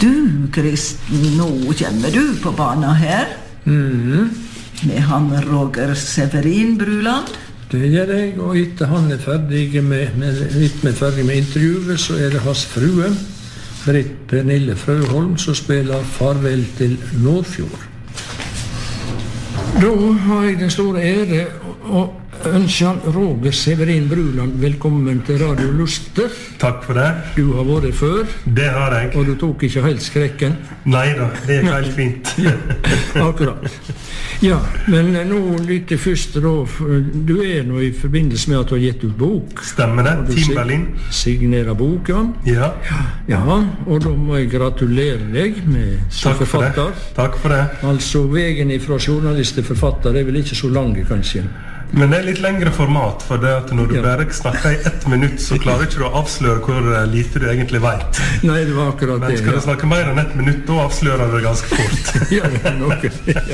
Du, Kristen, nå kommer du på banen her. Med han Roger Severin Bruland. Det gjør jeg, og etter han ferdig med intervjuet, så det hans frue, Britt Pernille Frøholm, som spiller Farvel til Nordfjord. Da har jeg den store ære å ønske Roger Severin Bruland velkommen til Radio Luster. Takk for det. Du har vært før. Det har jeg. Og du tok ikke helt skrekken. Neida, det helt fint. Ja, akkurat. Ja, men nå litt først da, du nå i forbindelse med at du har gitt ut bok. Stemmer det, Team Berlin. Signerer bok, ja. Ja, og da må jeg gratulere deg med som forfatter. Takk for det. Altså, veien fra journalist til forfatter vel ikke så lang, kanskje. Men det litt lengre format, for det at når du bare snakker i 1 minutt, så klarer ikke du å avsløre hvor lite du egentlig vet. Nei, det var akkurat det. Men skal du snakke mer enn 1 minutt, da avslører du det ganske fort. Ja, det var noe.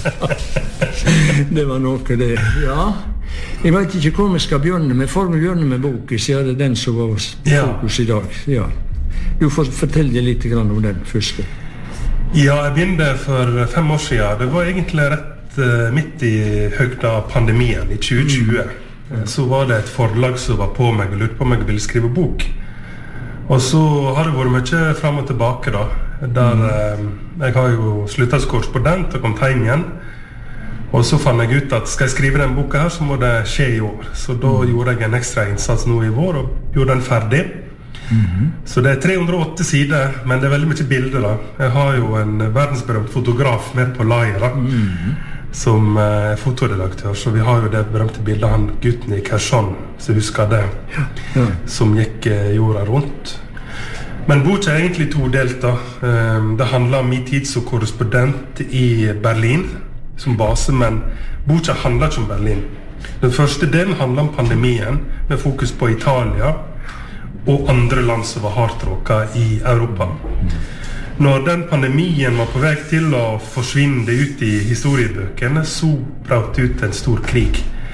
Det var noe, det. Ja. Jeg vet ikke hvor vi skal begynne med. For vi begynner med boken, så det den som var fokus i dag. Ja. Du får fortelle litt om den første. Ja, jeg begynte for 5 år siden. Det var egentlig rett midt i høgda av pandemien i 2020. Så var det et forlag som var på meg og lurte på om jeg ville skrive bok. Og så har det vært mye frem og tilbake da, der jeg har jo sluttet som korrespondent og kom hjem igjen. Og så fant jeg ut at skal jeg skrive den boka her, så må det skje i år. Så da gjorde jeg en ekstra innsats nå i vår og gjorde den ferdig. Så det 308 sider, men det veldig mye bilder da. Jeg har jo en verdensberømt fotograf med på laget da, som fotoredaktør, så vi har jo det berømte bildet av han gutten i Kherson, så jeg husker det, som gikk jorda rundt. Men boka egentlig todelt da. Det handler om min tid som korrespondent i Berlin, som base, men boka handler ikke om Berlin. Den første delen handler om pandemien, med fokus på Italia, og andre land som var hardt råket i Europa. Når den pandemien var på vei til å forsvinne ut i historiebøkene, så brøt ut en stor krig.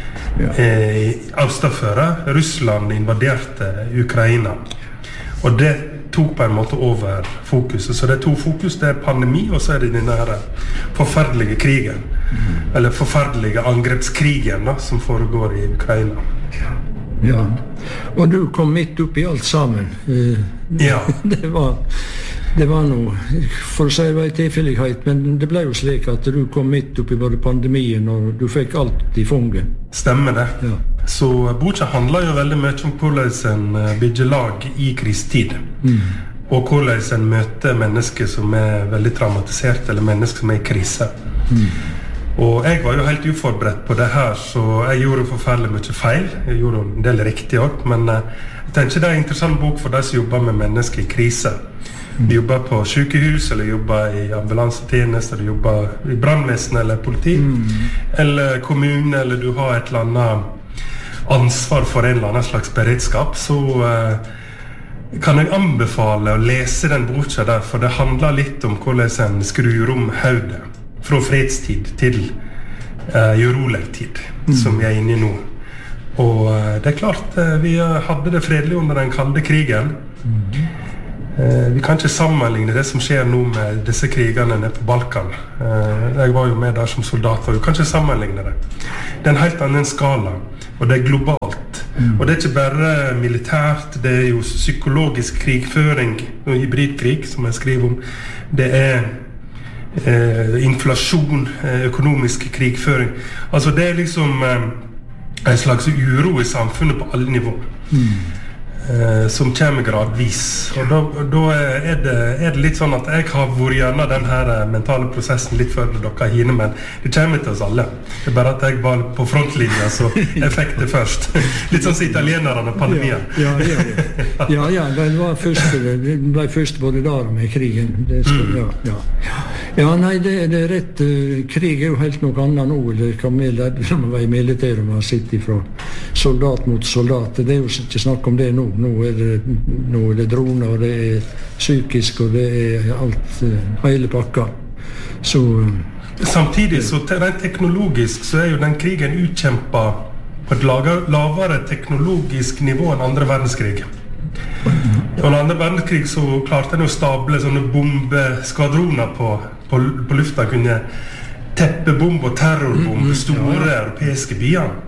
Østaføret, Russland invaderte Ukraina. Og det tok på en måte over fokuset. Så det 2 fokus, det pandemi, og så det denne forferdelige krigen. Eller forferdelige angrepskrigen da, som foregår i Ukraina. Ja, og du kom midt opp i alt sammen. Ja. Det var noe, for å si det var en tilfellighet, men det ble jo slik at du kom midt opp i både pandemien, og du fikk alt i fanget. Stemmer det. Ja. Så boka handler jo veldig mye om hvordan en bygger lag i krisetid. Og hvordan en møter mennesker som veldig traumatisert, eller mennesker som i krise. Og jeg var jo helt uforberedt på det her, så jeg gjorde forferdelig mye feil. Jeg gjorde en del riktig også, men jeg tenker det en interessant bok for de som jobber med mennesker i krise. Du jobber på sykehus, eller jobber i ambulansetjeneste, eller jobber i brannvesen eller politi, eller kommune, eller du har et eller annet ansvar for en eller annen slags beredskap, så kan jeg anbefale å lese den boka der, for det handler litt om hvordan en skrur om hodet fra fredstid til urolig tid, som vi inne i nå. Og det klart, vi hadde det fredelig under den kalde krigen. Vi kan ikke sammenligne det som skjer nå med disse krigene nede på Balkan. Jeg var jo med der som soldat, og vi kan ikke sammenligne det. Det en helt annen skala, og det globalt. Og det ikke bare militært, det jo psykologisk krigføring og hybridkrig, som jeg skriver om. Det inflasjon, økonomisk krigføring. Altså det liksom en slags uro i samfunnet på alle nivåer. Som kommer gradvis. Og da det litt sånn at jeg har vært gjennom den her mentale prosessen litt før dere hinner, men det kommer til oss alle. Det bare at jeg var på frontlinja, så jeg fikk det først. Litt sånn som italienerne pandemien. Ja, det ble først både der med krigen. Ja, nei, det rett. Krig jo helt noe annet nå, eller hva vi lærte som var i militæret, man sitter fra soldat mot soldat. Det jo ikke snakk om det nå. Nå det droner, og det psykisk, og det alt, hele pakka. Så samtidig, så rent teknologisk, så jo den krigen utkjempet på et lavere teknologisk nivå enn andre verdenskrig. Under andre verdenskrig så klarte de å stable sånne bombeskvadroner på lufta, kunne teppebombe og terrorbombe store europeiske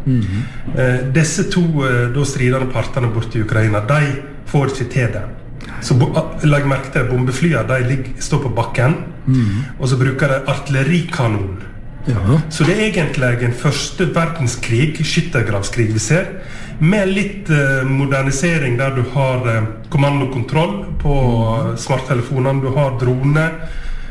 byer. Disse to da stridende partene borte i Ukraina, de får ikke til det. Så legg merke til bombeflyene, de står på bakken, og så bruker de artillerikanon. Så det egentlig en første verdenskrig, skyttergravskrig vi ser, med litt modernisering der du har kommandokontroll på smarttelefonene, du har droner,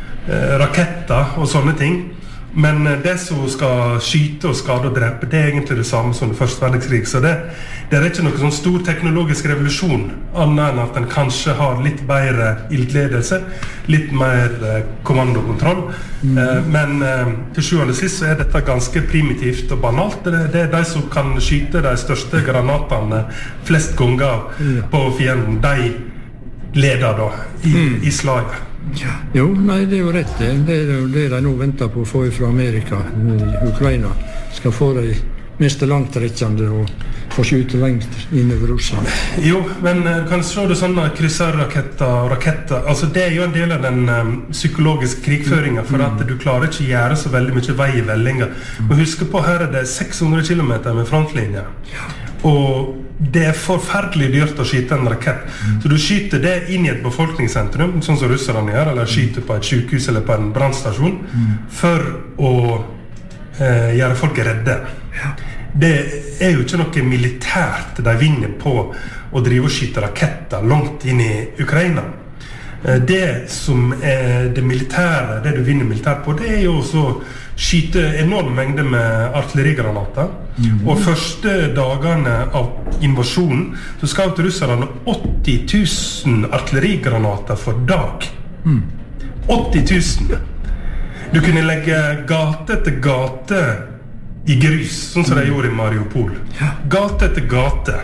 raketter og sånne ting. Men det som skal skyte og skade og drepe, det egentlig det samme som det første verdenskrig. Så det ikke noen sånn stor teknologisk revolusjon, annet enn at den kanskje har litt bedre ildledelse, litt mer kommandokontroll. Men til sjuende og sist så dette ganske primitivt og banalt. Det de som kan skyte de største granatene flest ganger på fienden, de leder da i slaget. Jo, nei, det jo rett. Det de nå venter på å få fra Amerika, Ukraina, skal få de mest langtrekkende og få skyte lengt innover Russland. Jo, men kan du se det sånne krysseraketter, altså det jo en del av den psykologiske krigføringen, for at du klarer ikke gjøre så veldig mye vei i veldinger. Og husk på, her det 600 kilometer med frontlinje. Og det forferdelig dyrt å skyte en rakett. Så du skyter det inn i et befolkningssentrum, sånn som russerne gjør, eller skyter på et sykehus eller på en brannstasjon, for å gjøre folk redde. Det jo ikke noe militært de vinner på å drive og skyte raketter langt inn i Ukraina. Det som det militære, det du vinner militært på, det jo også skyte enorme mengder med artillerigranater. Og første dagene av invasjonen så skjøt russerne 80 000 artillerigranater for dag. 80 000! Du kunne legge gate etter gate i grus, sånn som de gjorde i Mariupol. Gate etter gate.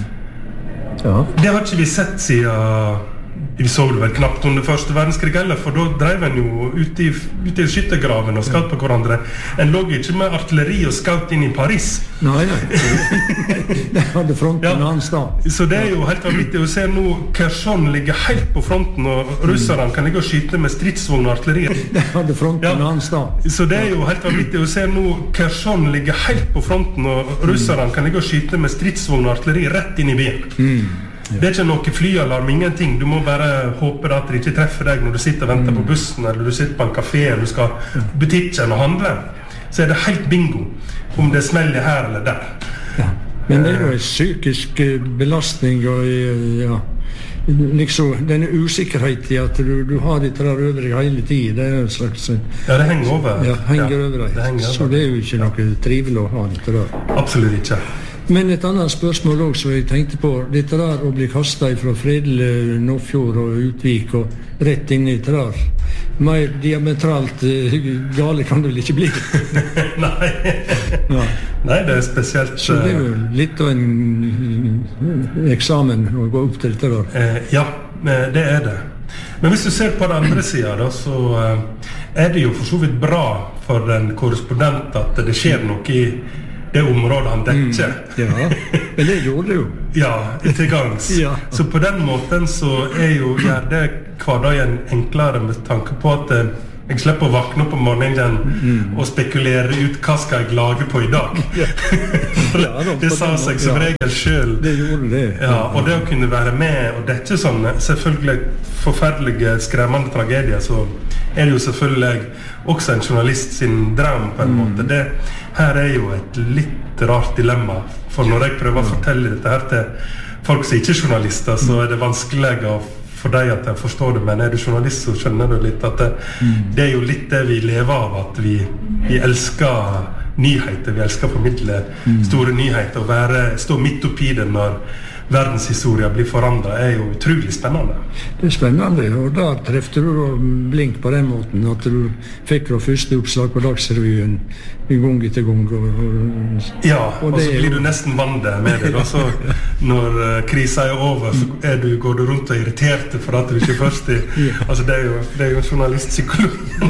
Det har ikke vi sett siden vi så vel knapt under første verdenskrig heller, for da drev en jo ut i skyttergraven og skjøt på hverandre. En lå ikke med artilleri og skjøt inn i Paris. Nei. Det hadde fronten en annen sted. Så det jo helt vanvittig å se nå Kherson ligger helt på fronten, og russerne kan ligge og skyte med stridsvogn og artilleri. Det hadde fronten en annen sted. Så det jo helt vanvittig å se nå Kherson ligger helt på fronten, og russerne kan ligge og skyte med stridsvogn og artilleri rett inn i byen. Det ikke noe flyalarm, ingenting. Du må bare håpe at det ikke treffer deg når du sitter og venter på bussen, eller du sitter på en kafé, eller du skal på butikken og handle. Så det helt bingo om det smeller her eller der. Men det jo en psykisk belastning, og liksom denne usikkerhet i at du har det der over deg hele tiden. Det en slags... Ja, det henger over. Ja, henger over deg. Så det jo ikke noe trivelig å ha det der. Absolutt ikke. Men et annet spørsmål også jeg tenkte på, dette der å bli kastet fra Fredel, Nordfjord og Utvik og rett inn i der. Mer diametralt gale kan det vel ikke bli? Nei. Nei, det spesielt... Så det jo litt av en eksamen å gå opp til dette der. Ja, det det. Men hvis du ser på den andre siden, da, så det jo for så vidt bra for en korrespondent at det skjer noe i det området han dekker. Ja, men det gjorde det jo. Ja, til gangs. Så på den måten så gjør det hverdagen enklere med tanke på at jeg slipper å vakne opp om morgenen og spekulere ut hva skal jeg lage på i dag. Det sa seg som regel selv. Det gjorde det. Ja, og det å kunne være med og dekke sånne selvfølgelig forferdelige, skremmende tragedier, så det jo selvfølgelig også en journalist sin drøm på en måte. Her jo et litt rart dilemma, for når jeg prøver å fortelle dette her til folk som ikke er journalister, så det vanskeligere for deg at jeg forstår det, men du journalist så skjønner du litt at det jo litt det vi lever av, at vi elsker nyheter, vi elsker å formidle store nyheter, og stå midt oppi det når verdenshistoria blir forandret, jo utrolig spennende. Det spennende, og da trefte du blink på den måten, at du fikk fra første oppslag på Dagsrevyen gang etter gang. Ja, og så blir du nesten vant med det. Så når krisen over, så går du rundt og irritert for at du ikke først altså det jo journalistpsykologi.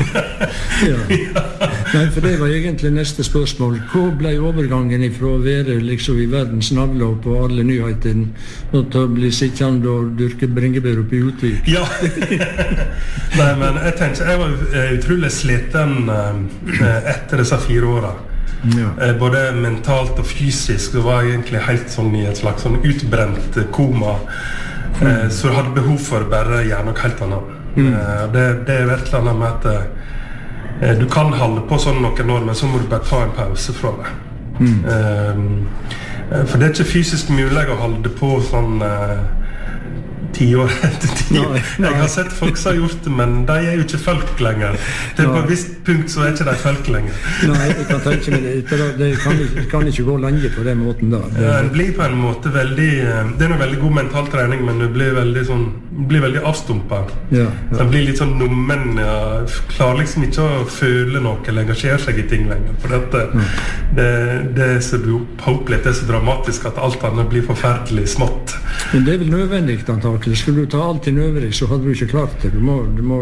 Nei, for det var egentlig neste spørsmål. Hva ble overgangen fra å være liksom i verdens navle på alle nyhetene til å bli sittende og dyrke bringebær oppe i Utvik. Ja. Nei, men jeg tenker, jeg var utrolig sliten etter disse 4 årene. Ja. Både mentalt og fysisk, så var jeg egentlig helt sånn i et slags sånn utbrent koma. Så jeg hadde behov for bare å gjøre noe helt annet. Det er et eller annet med at du kan holde på sånn noen år, men så må du bare ta en pause fra det. For det er ikke fysisk mulig å holde på sånn 10 år etter 10 år. Jeg har sett folk som har gjort det, men de er jo ikke folk lenger. Det på et visst punkt så er ikke de folk lenger. Nei, jeg kan tenke meg det. Det kan ikke gå lenge på den måten da. Det blir på en måte veldig, det er noe veldig god mental trening, men det blir veldig avstumpet. Det blir litt sånn nummen, klarer liksom ikke å føle noe eller engasjere seg i ting lenger. For det er så opplevd, det er så dramatisk at alt annet blir forferdelig smått. Men det er vel nødvendig antakelig. Skulle du ta alt inn over deg, så hadde du ikke klart det. Du må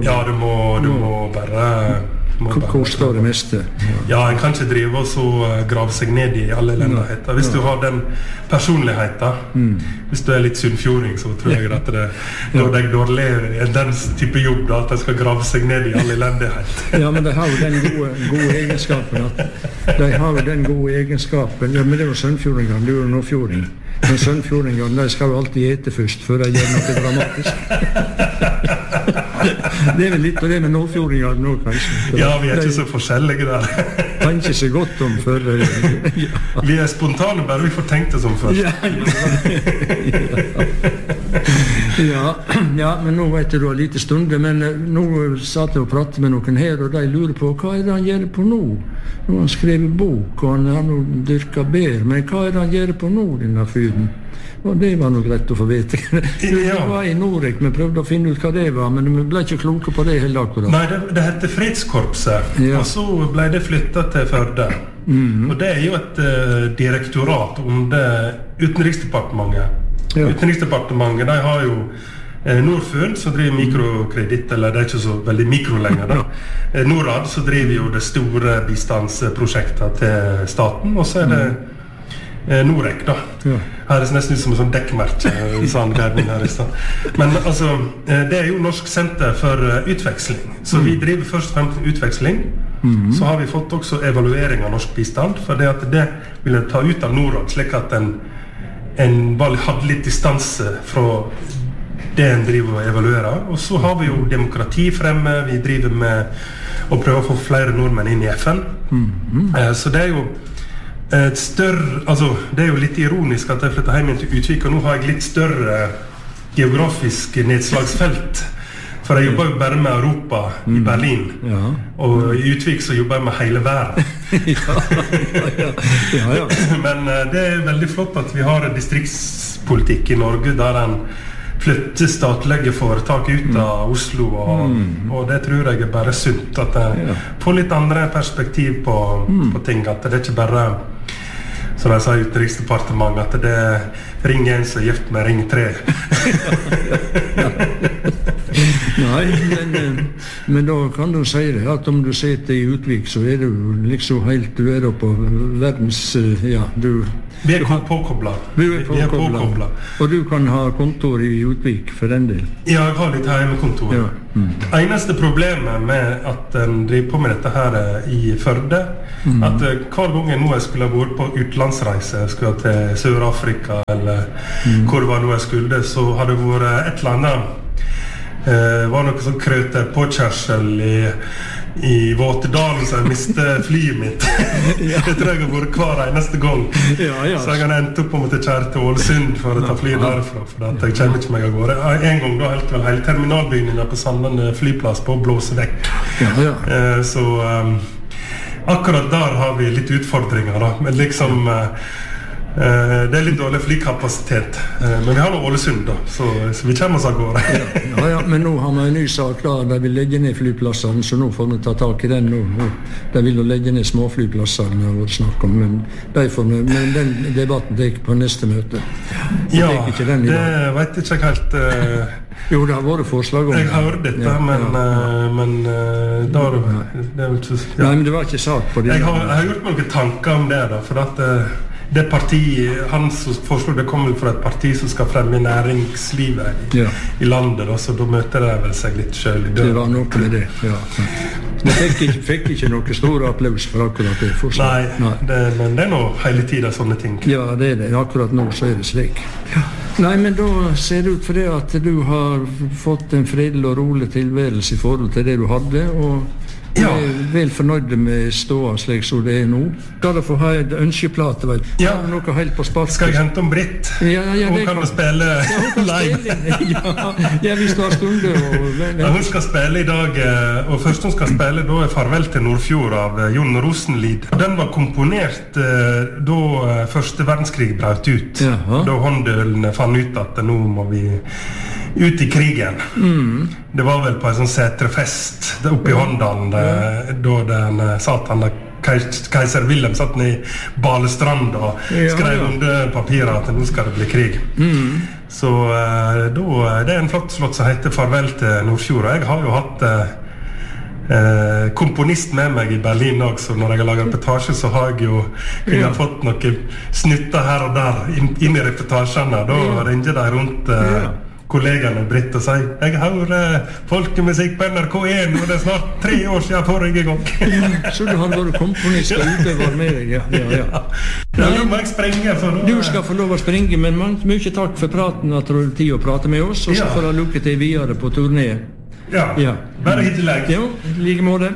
bare koste det meste. Ja, en kan ikke drive og så grave seg ned i alle elendigheter. Hvis du har den personligheten, hvis du er litt sunnfjording, så tror jeg at det går deg dårlig i den type jobb da, at de skal grave seg ned i alle elendighet. Ja, men de har jo den gode egenskapen ja, men det var sunnfjordinga, du er jo nordfjording. Men sunnfjordingene, de skal jo alltid ete først, før de gjør noe dramatisk. Det er vel litt av det med nordfjordingene nå, kanskje. Ja, vi er ikke så forskjellige der. Tenker seg godt om før. Vi er spontane, bare vi får tenkt det som først. Ja, men nå vet du har lite stunder, men nå satt jeg og pratet med noen her, og de lurer på, hva er det han gjør på nå? Nå har han skrevet bok, og han har nå dyrket bær, men hva er det han gjør på nå, denne fyren? Og det var noe greit å få vite. Vi var i Norek, vi prøvde å finne ut hva det var, men vi ble ikke kloke på det heller akkurat. Nei, det heter Fredskorpset, og så ble det flyttet til Førde. Og det er jo et direktorat under Utenriksdepartementet. Utenriksdepartementet, de har jo Norfund, som driver mikrokreditt, eller det er ikke så veldig mikro lenger da. Norad, så driver jo det store bistandsprosjektet til staten, og så er det Norek da. Her er det nesten ut som en sånn dekkmerke, sånn gærning her i sted. Men altså, det er jo Norsk Senter for Utveksling, så vi driver først og fremst utveksling. Så har vi fått også evaluering av norsk bistand, for det vil jeg ta ut av Norad, slik at en bare hadde litt distanse fra det en driver og evaluerer. Og så har vi jo demokrati fremme, vi driver med å prøve å få flere nordmenn inn i FN. Så det er jo et større, altså det er jo litt ironisk at jeg flyttet hjem til Utvik, og nå har jeg litt større geografisk nedslagsfelt. For jeg jobber jo bare med Europa i Berlin, og i Utvik så jobber jeg med hele verden. Men det er veldig flott at vi har en distriktspolitikk i Norge der en flytter statlige foretak ut av Oslo, og det tror jeg er bare sunt, at jeg får litt andre perspektiv på ting, at det er ikke bare, som jeg sa i Utenriksdepartementet, at det ringer en som er gift med ring 3. Nei, men da kan du si det, at om du sitter i Utvik, så er du liksom helt, du er da på verdens, Vi er påkoblet. Og du kan ha kontor i Utvik for den del? Ja, jeg har litt hjemmekontor. Det eneste problemet med at en driver på med dette her i Førde, at hver gang jeg nå skulle ha vært på utlandsreise, skulle til Sør-Afrika, eller hvor var nå jeg skulle, så hadde det vært et eller annet, var noe sånn krøter påkjørsel i Våtedalen, så jeg mistet flyet mitt. Det tror jeg har vært hver eneste gang. Så jeg har endt opp om å kjære til Ålesund for å ta flyet derfra, for at jeg kjenner ikke meg av gårde. En gang da helt vel hele terminalbygningen på Sandane flyplass på å blåse vekk. Så akkurat der har vi litt utfordringer da, men liksom det er litt dårlig flykapasitet, men vi har noe Ålesund da, så vi kommer oss av gårde. Men nå har vi en ny sak klar, de vil legge ned flyplassene, så nå får vi ta tak i den nå. De vil jo legge ned småflyplassene, vi har vært snakk om, men den debatten det er ikke på neste møte. Ja, det vet jeg ikke helt. Jo, det har vært forslag om det. Jeg har hørt dette, men da det er jo ikke... Nei, men det var ikke sak på det. Jeg har gjort noen tanker om det da, for at det partiet, hans forslag, det kommer vel fra et parti som skal fremme næringslivet i landet, da, så da møter det vel seg litt selv i døren. Det var noe med det, ja. Det fikk ikke noe stor applaus for akkurat det forslaget. Nei. Men det er nå hele tiden sånne ting. Ja, det er det. Akkurat nå så er det slik. Ja. Nei, men da ser det ut for det at du har fått en fredelig og rolig tilværelse i forhold til det du hadde, og er vel fornøyde med ståa slik som det er nå. Skal du få ha et ønskeplate, vel? Ja. Noe helt på spark. Skal jeg hente om Britt? Ja, hun kan jo spille live. Ja, hvis du har stundet. Hun skal spille i dag, og først hun skal spille da er Farvel til Nordfjord av Jon Rosenlid. Den var komponert da første verdenskrig brøt ut. Da håndølene fant ut at nå må vi ut i krigen. Det var vel på en sånn setrefest oppe i Håndalen da den satt han der keiser Wilhelm satt ned i Balestrand og skrev under papiret at nå skal det bli krig. Så da det er en flott slott som heter Farvel til Nordfjord, og jeg har jo hatt komponist med meg i Berlin også, så når jeg har laget reportasje så har jeg jo fått noen snutter her og der inn i reportasjene. Da ringer de rundt kollegene Britt og sier jeg hører folkemusikk på NRK1 og det er snart 3 år siden forrige gang. Så du har vært komponist og utøver med deg, ja. Nå må jeg sprenge. Du skal få lov å springe, men mye takk for praten at du har tid å prate med oss, og så får du lukke til videre på turné. Ja, bare hyggelig. Jo, like måte.